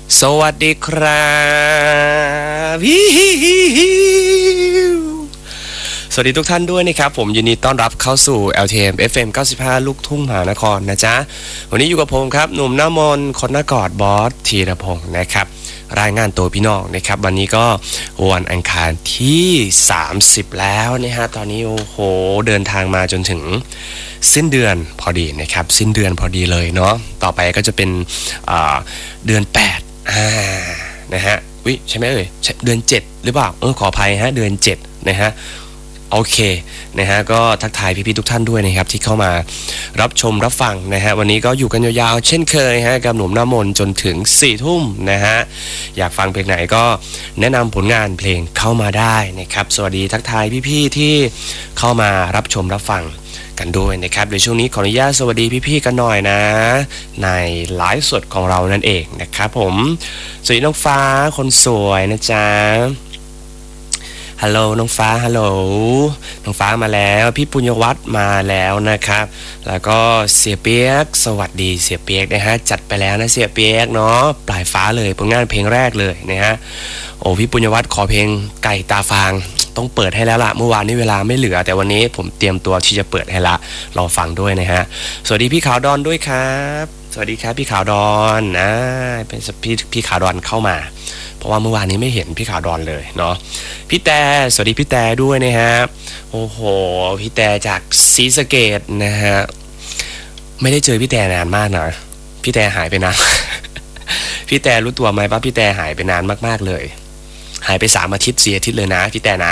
สวัสดีครับสวัสดีทุกท่านด้วยนะครับผมยินดีต้อนรับเข้าสู่ LTM FM 95 ลูกทุ่งมหานครนะจ๊ะวันนี้อยู่กับผมครับหนุ่มหน้ามนคนหน้ากอดบอสธีรพงศ์นะครับรายงานตัวพี่น้องนะครับวันนี้ก็วันอังคารที่30แล้วนะฮะตอนนี้โอ้โหเดินทางมาจนถึงสิ้นเดือนพอดีนะครับสิ้นเดือนพอดีเลยเนาะต่อไปก็จะเป็นเดือน8นะฮะวิใช่ไหมเอ่ยเดือน7หรือเปล่าขออภัยฮะเดือน7นะฮะโอเคนะฮะก็ทักทายพี่ๆทุกท่านด้วยนะครับที่เข้ามารับชมรับฟังนะฮะวันนี้ก็อยู่กันยาวๆเช่นเคยฮะกับหนุ่มหน้ามนจนถึง4 ทุ่มนะฮะอยากฟังเพลงไหนก็แนะนำผลงานเพลงเข้ามาได้นะครับสวัสดีทักทายพี่ๆที่เข้ามารับชมรับฟังกันด้วยนะครับในช่วงนี้ขออนุญาตสวัสดีพี่ๆกันหน่อยนะในไลฟ์สดของเรานั่นเองนะครับผมสวัสดีน้องฟ้าคนสวยนะจ๊ะฮัลโหลน้องฟ้าฮัลโหลน้องฟ้ามาแล้วพี่ปุญญวัฒน์มาแล้วนะครับแล้วก็เสียเปียกสวัสดีเสียเปียกนะฮะจัดไปแล้วนะเสียเปียกเนาะปลายฟ้าเลยผลงานเพลงแรกเลยนะฮะโอ้พี่ปุญญวัฒน์ขอเพลงไก่ตาฟางต้องเปิดให้แล้วล่ะเมื่อวานนี้เวลาไม่เหลือแต่วันนี้ผมเตรียมตัวที่จะเปิดให้ละรอฟังด้วยนะฮะสวัสดีพี่ขาวดอนด้วยครับสวัสดีครับพี่ขาวดอนเป็นพี่ขาวดอนเข้ามาเพราะว่าเมื่อวานนี้ไม่เห็นพี่ขาวดอนเลยเนาะพี่แต่สวัสดีพี่แต่ด้วยนะฮะโอ้โหพี่แต่จากศรีสะเกษนะฮะไม่ได้เจอพี่แต่นานมากนะพี่แต่หายไปนาน พี่แต่รู้ตัวไหมว่าพี่แต่หายไปนานมากๆเลยหายไป3 อาทิตย์4 อาทิตย์เลยนะพี่แต่นะ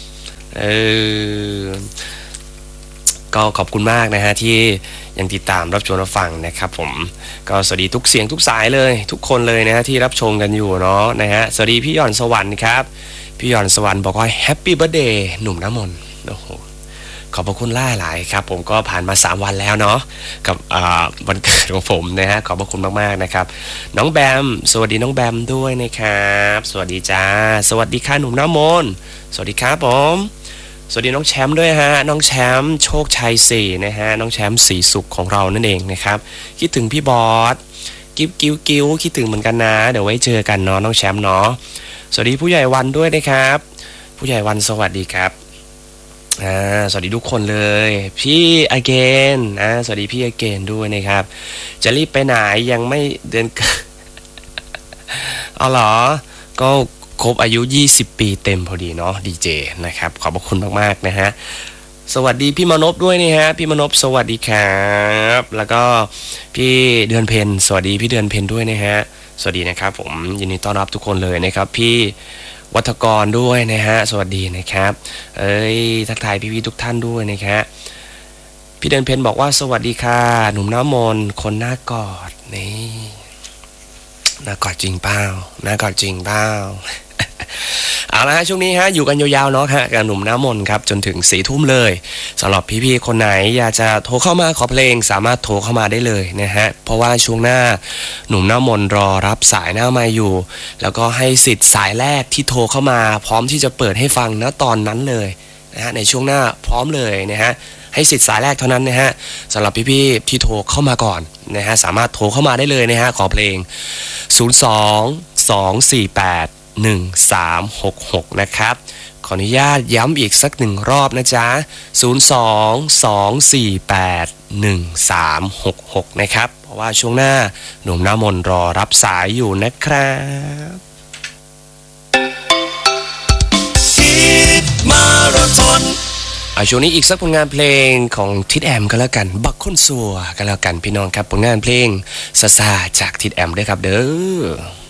ก็ขอบคุณมากนะฮะที่ยังติดตามรับชมรับฟังนะครับผมก็สวัสดีทุกเสียงทุกสายเลยทุกคนเลยนะฮะที่รับชมกันอยู่เนาะนะฮะสวัสดีพี่หย่อนสวรรค์ครับพี่หย่อนสวรรค์บอกว่าแฮปปี้เบิร์ธเดย์หนุ่มน้ำมนต์โอ้โหขอบพระคุณหลายครับผมก็ผ่านมา3 วันแล้วเนาะกับวันเกิดของผมนะฮะขอบพระคุณมากๆนะครับน้องแบมสวัสดีน้องแบมด้วยนะครับสวัสดีจ้าสวัสดีค่ะหนุ่มน้ำมนต์สวัสดีครับผมสวัสดีน้องแชมป์ด้วยฮะน้องแชมป์โชคชัย4นะฮะน้องแชมป์สีสุขของเรานั่นเองนะครับคิดถึงพี่บอสกิ้วคิดถึงเหมือนกันนะเดี๋ยวไว้เจอกันเนาะน้องแชมป์เนาะสวัสดีผู้ใหญ่วันด้วยนะครับผู้ใหญ่วันสวัสดีครับสวัสดีทุกคนเลยพี่อเกนสวัสดีพี่อเกนด้วยนะครับจะรีบไปไหนยังไม่เดือน เอาเหรอก็ครบอายุ20 ปีเต็มพอดีเนาะดีเจนะครับขอบพระคุณมากๆนะฮะสวัสดีพี่มนพด้วยนะฮะพี่มนพสวัสดีครับแล้วก็พี่เดือนเพ็ญสวัสดีพี่เดือนเพ็ญด้วยนะฮะสวัสดีนะครับผมยินดีต้อนรับทุกคนเลยนะครับพี่วัฒกรด้วยนะฮะสวัสดีนะครับทักทายพี่ๆทุกท่านด้วยนะครับพี่เดือนเพ็ญบอกว่าสวัสดีค่ะหนุ่มน้ำมนต์คนหน้ากอดนี่หน้ากอดจริงเปล่าหน้ากอดจริงเปล่า เอาละฮะช่วงนี้ฮะอยู่กันยาวๆเนาะฮะกับหนุ่มน้ำมนต์ครับจนถึง4 ทุ่มเลยสำหรับพี่ๆคนไหนอยากจะโทรเข้ามาขอเพลงสามารถโทรเข้ามาได้เลยนะฮะเพราะว่าช่วงหน้าหนุ่มน้ำมนต์รอรับสายหน้าไมค์อยู่แล้วก็ให้สิทธิ์สายแรกที่โทรเข้ามาพร้อมที่จะเปิดให้ฟังณตอนนั้นเลยนะฮะในช่วงหน้าพร้อมเลยนะฮะให้สิทธิ์สายแรกเท่านั้นนะฮะสำหรับพี่ๆที่โทรเข้ามาก่อนนะฮะสามารถโทรเข้ามาได้เลยนะฮะขอเพลง02-248-1366นะครับขออนุญาตย้ำอีกสัก1 รอบนะจ๊ะ02-248-1366นะครับเพราะว่าช่วงหน้าหนุ่มน้ำมนต์รอรับสายอยู่นะครับมาราธอนช่วงนี้อีกสักผลงานเพลงของทิดแอมก็แล้วกันบักคนสัวก็แล้วกันพี่น้องครับผลงานเพลงซาจากทิดแอมด้วยครับเด้อ